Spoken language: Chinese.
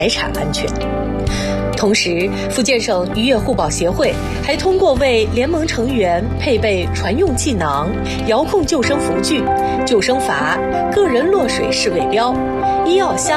财产安全。同时，福建省渔业互保协会还通过为联盟成员配备船用气囊、遥控救生浮具、救生筏、个人落水式尾标、医药箱